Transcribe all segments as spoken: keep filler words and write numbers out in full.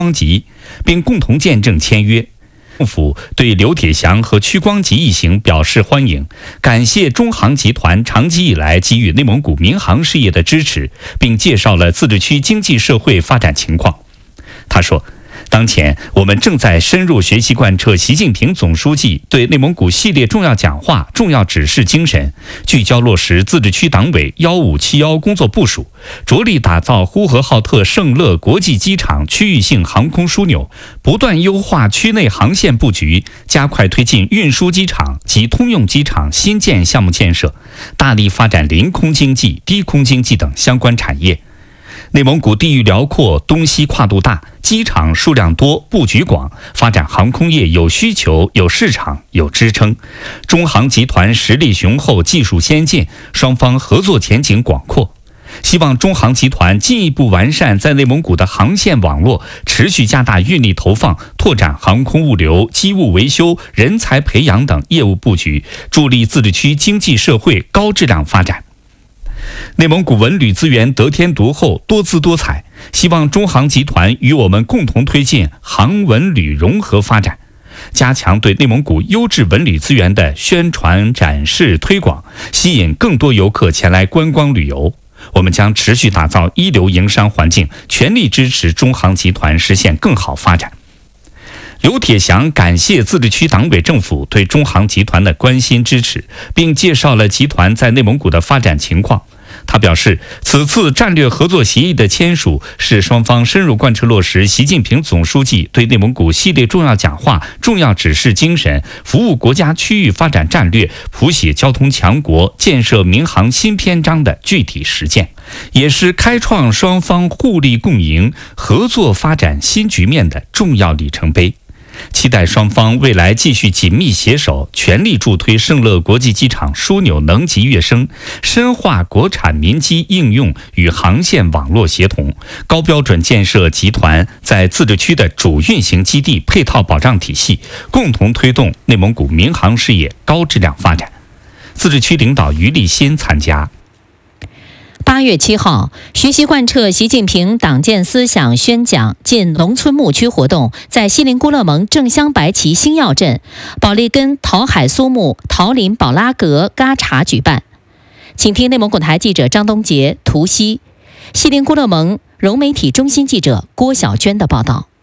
光吉，并共同见证签约。政府对刘铁祥和屈光吉一行表示欢迎，感谢中航集团长期以来给予内蒙古民航事业的支持，并介绍了自治区经济社会发展情况。他说，当前我们正在深入学习贯彻习近平总书记对内蒙古系列重要讲话、重要指示精神，聚焦落实自治区党委幺五七幺工作部署，着力打造呼和浩特胜乐国际机场区域性航空枢纽，不断优化区内航线布局，加快推进运输机场及通用机场新建项目建设，大力发展临空经济、低空经济等相关产业。内蒙古地域辽阔，东西跨度大，机场数量多，布局广，发展航空业有需求、有市场、有支撑。中航集团实力雄厚，技术先进，双方合作前景广阔。希望中航集团进一步完善在内蒙古的航线网络，持续加大运力投放，拓展航空物流、机务维修、人才培养等业务布局，助力自治区经济社会高质量发展。内蒙古文旅资源得天独厚，多姿多彩，希望中航集团与我们共同推进航文旅融合发展，加强对内蒙古优质文旅资源的宣传、展示、推广，吸引更多游客前来观光旅游。我们将持续打造一流营商环境，全力支持中航集团实现更好发展。刘铁祥感谢自治区党委政府对中航集团的关心支持，并介绍了集团在内蒙古的发展情况。他表示，此次战略合作协议的签署是双方深入贯彻落实习近平总书记对内蒙古系列重要讲话、重要指示精神，服务国家区域发展战略，谱写交通强国、建设民航新篇章的具体实践，也是开创双方互利共赢、合作发展新局面的重要里程碑。期待双方未来继续紧密携手，全力助推胜乐国际机场枢纽能级跃升，深化国产民机应用与航线网络协同，高标准建设集团在自治区的主运行基地配套保障体系，共同推动内蒙古民航事业高质量发展。自治区领导于立新参加。 八月七号，学习贯彻习近平党建思想宣讲进农村牧区活动在锡林郭勒盟正乡白旗星耀镇、保利根桃海苏木桃林宝拉格嘎查举办。请听内蒙古台记者张东杰、图西，锡林郭勒盟融媒体中心记者郭小娟的报道。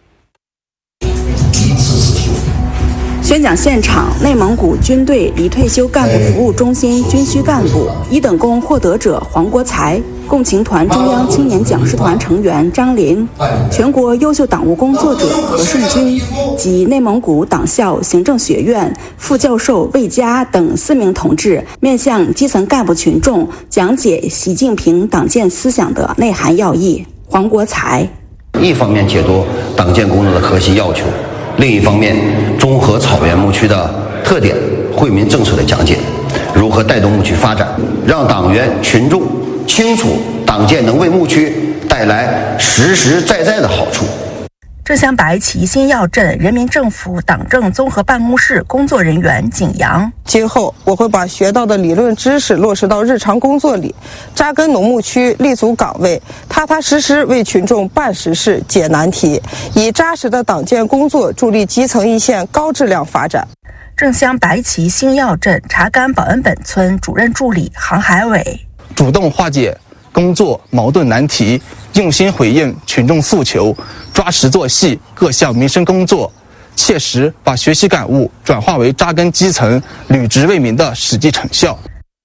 宣讲现场，内蒙古军队离退休干部服务中心军需干部、一等功获得者黄国才，共青团中央青年讲师团成员张林，全国优秀党务工作者何胜军及内蒙古党校行政学院副教授魏佳等四名同志，面向基层干部群众讲解习近平党建思想的内涵要义。黄国才一方面解读党建工作的核心要求，另一方面，综合草原牧区的特点、惠民政策的讲解，如何带动牧区发展，让党员群众清楚党建能为牧区带来实实在在的好处。 正乡白旗星耀镇人民政府党政综合办公室工作人员景阳， 今后我会把学到的理论知识落实到日常工作里，扎根农牧区，立足岗位，踏踏实实为群众办实事、解难题，以扎实的党建工作助力基层一线高质量发展。 正乡白旗星耀镇查干保恩本村主任助理杭海伟， 主动化解工作矛盾难题，用心回应群众诉求，抓实做细各项民生工作，切实把学习感悟转化为扎根基层、履职为民的实际成效。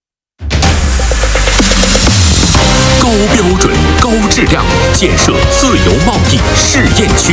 高标准、高质量建设自由贸易试验区。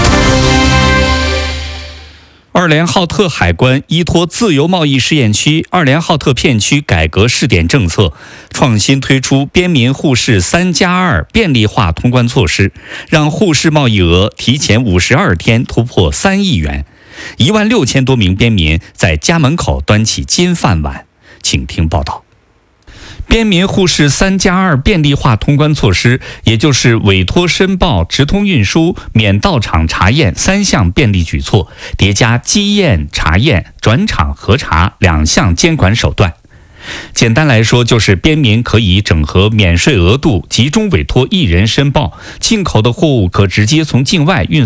二连浩特海关依托自由贸易试验区二连浩特片区改革试点政策，创新推出边民互市三加二便利化通关措施，让互市贸易额提前五十二天突破三亿元，一万六千多名边民在家门口端起金饭碗。请听报道。边民互市三加二便利化通关措施，也就是委托申报、直通运输、免到场查验三项便利举措，叠加稽验、查验、转场核查两项监管手段。 简单来说，就是边民可以整合免税额度，集中委托一人申报，进口的货物可直接从境外运